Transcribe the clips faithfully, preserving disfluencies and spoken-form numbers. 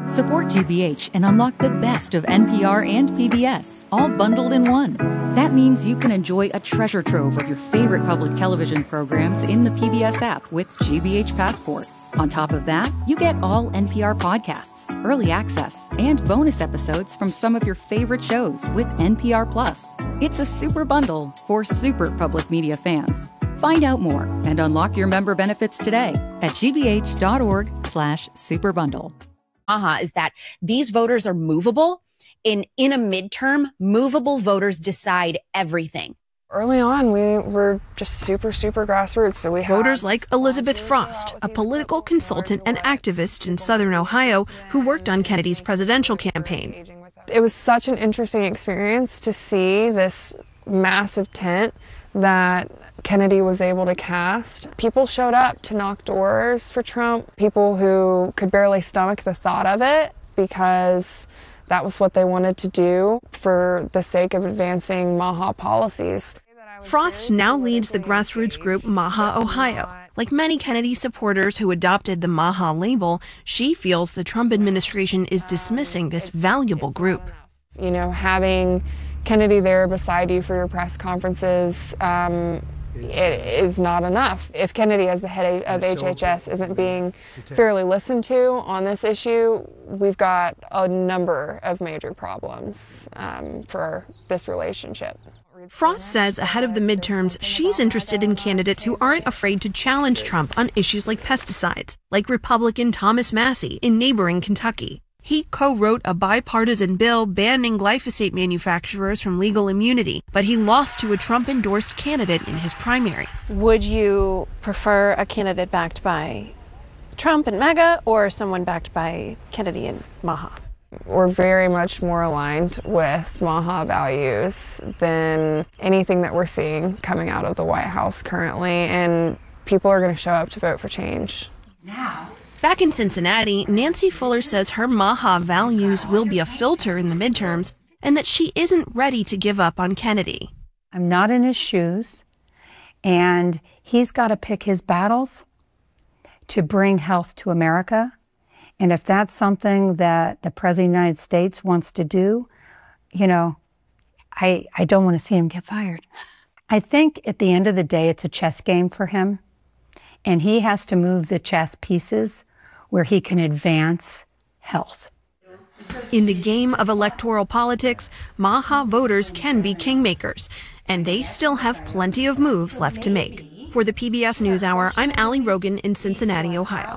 Support G B H and unlock the best of N P R and P B S, all bundled in one. That means you can enjoy a treasure trove of your favorite public television programs in the P B S app with G B H Passport. On top of that, you get all N P R podcasts, early access, and bonus episodes from some of your favorite shows with N P R Plus. It's a super bundle for super public media fans. Find out more and unlock your member benefits today at gbh.org slash superbundle. Maha is that these voters are movable. In, in a midterm, movable voters decide everything. Early on, we were just super, super grassroots. So we Voters like Elizabeth Frost, a political consultant and activist in Southern Ohio who worked on Kennedy's presidential campaign. It was such an interesting experience to see this massive tent that Kennedy was able to cast. People showed up to knock doors for Trump, people who could barely stomach the thought of it because that was what they wanted to do for the sake of advancing Maha policies. Frost now leads the grassroots group Maha Ohio. Like many Kennedy supporters who adopted the Maha label, she feels the Trump administration is dismissing this valuable group. You know, having Kennedy there beside you for your press conferences, um, it is not enough. If Kennedy, as the head of H H S, isn't being fairly listened to on this issue, we've got a number of major problems um, for this relationship. Frost says ahead of the midterms, she's interested in candidates who aren't afraid to challenge Trump on issues like pesticides, like Republican Thomas Massie in neighboring Kentucky. He co-wrote a bipartisan bill banning glyphosate manufacturers from legal immunity, but he lost to a Trump-endorsed candidate in his primary. Would you prefer a candidate backed by Trump and MAGA or someone backed by Kennedy and Maha? We're very much more aligned with Maha values than anything that we're seeing coming out of the White House currently, and people are going to show up to vote for change. Now. Back in Cincinnati, Nancy Fuller says her Maha values will be a filter in the midterms and that she isn't ready to give up on Kennedy. I'm not in his shoes, and he's got to pick his battles to bring health to America. And if that's something that the President of the United States wants to do, you know, I, I don't want to see him get fired. I think at the end of the day, it's a chess game for him, and he has to move the chess pieces where he can advance health. In the game of electoral politics, Maha voters can be kingmakers, and they still have plenty of moves left to make. For the P B S NewsHour, I'm Allie Rogan in Cincinnati, Ohio.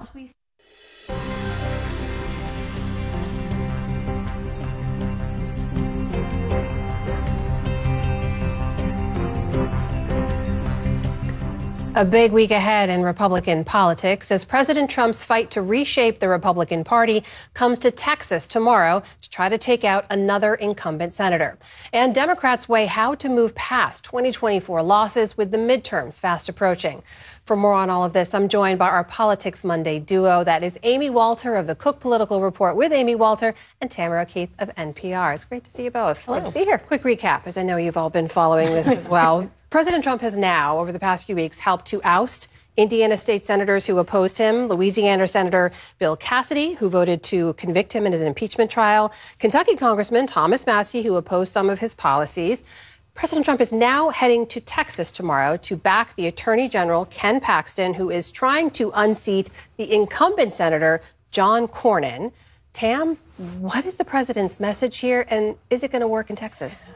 A big week ahead in Republican politics as President Trump's fight to reshape the Republican Party comes to Texas tomorrow to try to take out another incumbent senator. And Democrats weigh how to move past twenty twenty-four losses with the midterms fast approaching. For more on all of this, I'm joined by our Politics Monday duo. That is Amy Walter of the Cook Political Report with Amy Walter and Tamara Keith of N P R. It's great to see you both. Hello. Good to be here. Quick recap, as I know you've all been following this as well. President Trump has now, over the past few weeks, helped to oust Indiana state senators who opposed him, Louisiana Senator Bill Cassidy, who voted to convict him in his impeachment trial, Kentucky Congressman Thomas Massie, who opposed some of his policies. President Trump is now heading to Texas tomorrow to back the Attorney General Ken Paxton, who is trying to unseat the incumbent Senator John Cornyn. Tam, what is the president's message here, and is it going to work in Texas?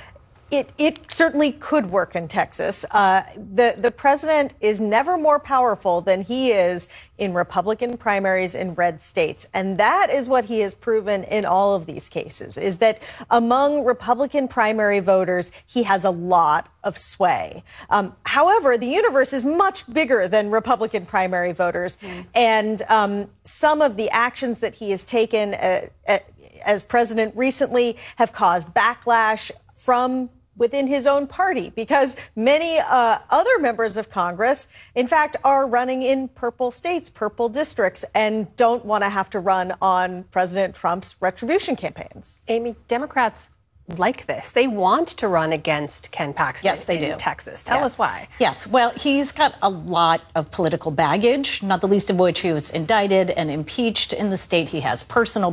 It, it certainly could work in Texas. Uh, the, the president is never more powerful than he is in Republican primaries in red states. And that is what he has proven in all of these cases, is that among Republican primary voters, he has a lot of sway. Um, however, the universe is much bigger than Republican primary voters. Mm. And um, some of the actions that he has taken uh, uh, as president recently have caused backlash from within his own party, because many uh, other members of Congress, in fact, are running in purple states, purple districts, and don't want to have to run on President Trump's retribution campaigns. Amy, Democrats like this. They want to run against Ken Paxton yes, they in do. Texas. Tell yes. us why. Yes. Well, he's got a lot of political baggage, not the least of which he was indicted and impeached in the state. He has personal